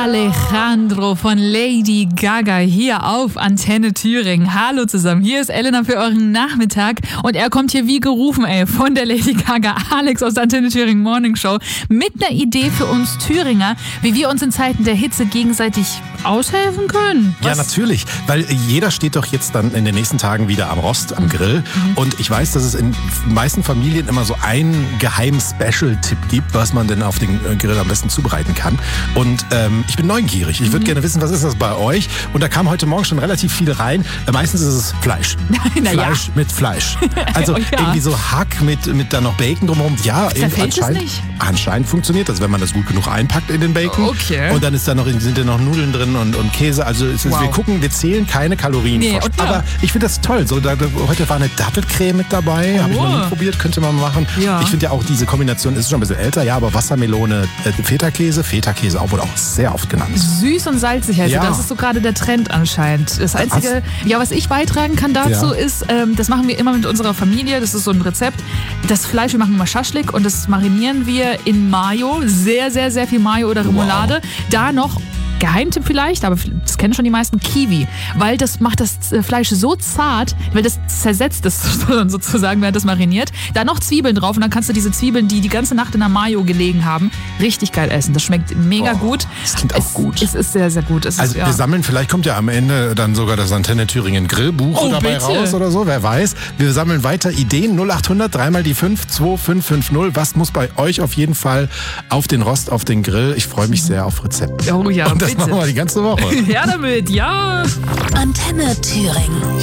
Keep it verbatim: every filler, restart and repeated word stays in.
Alejandro von Lady Gaga hier auf Antenne Thüringen. Hallo zusammen, hier ist Elena für euren Nachmittag und er kommt hier wie gerufen, ey, von der Lady Gaga, Alex aus der Antenne Thüringen Morning Show, mit einer Idee für uns Thüringer, wie wir uns in Zeiten der Hitze gegenseitig aushelfen können. Was? Ja, natürlich, weil jeder steht doch jetzt dann in den nächsten Tagen wieder am Rost, am Grill. Mhm. Und ich weiß, dass es in meisten Familien immer so einen geheimen Special-Tipp gibt, was man denn auf den Grill am besten zubereiten kann. Und ähm, ich bin neugierig. Ich würde mhm. gerne wissen, was ist das bei euch? Und da kam heute Morgen schon relativ viel rein. Äh, meistens ist es Fleisch. Na Fleisch ja. mit Fleisch. Also ja. irgendwie so Hack mit, mit dann noch Bacon drumherum. Ja, anscheinend, es nicht? anscheinend funktioniert das, wenn man das gut genug einpackt in den Bacon. Okay. Und dann ist da noch, sind da noch Nudeln drin und, und Käse. Also es ist, wow. wir gucken, wir zählen keine Kalorien. Nee, okay. Aber ich finde das toll. So, da, heute war eine Dattelcreme mit dabei. Oh. Habe ich noch nie probiert, könnte man machen. Ja. Ich finde ja auch diese Kombination ist schon ein bisschen älter, ja, aber Wassermelone, äh, Feta-Käse, Feta-Käse auch, wurde auch sehr oft genannt. Süß und salzig, also ja. das ist so gerade der Trend anscheinend. Das Einzige, was? ja, was ich beitragen kann dazu, ja. ist, ähm, das machen wir immer mit unserer Familie, das ist so ein Rezept. Das Fleisch, wir machen immer Schaschlik und das marinieren wir in Mayo, sehr, sehr, sehr viel Mayo oder Remoulade. Wow. Da noch Geheimtipp vielleicht, aber das kennen schon die meisten, Kiwi. Weil das macht das Fleisch so zart, weil das zersetzt es sozusagen, während das mariniert. Da noch Zwiebeln drauf und dann kannst du diese Zwiebeln, die die ganze Nacht in der Mayo gelegen haben, richtig geil essen. Das schmeckt mega oh, gut. Das klingt auch es, gut. Es ist sehr, sehr gut. Es also ist, ja. wir sammeln, vielleicht kommt ja am Ende dann sogar das Antenne Thüringen Grillbuch oh, dabei bitte. raus oder so, wer weiß. Wir sammeln weiter Ideen. null acht hundert, dreimal die fünf, zwei fünf fünf null. Was muss bei euch auf jeden Fall auf den Rost, auf den Grill? Ich freue mich sehr auf Rezepte. Oh ja, und das bitte. machen wir die ganze Woche. Ja, damit, ja. Antenne Thüringen.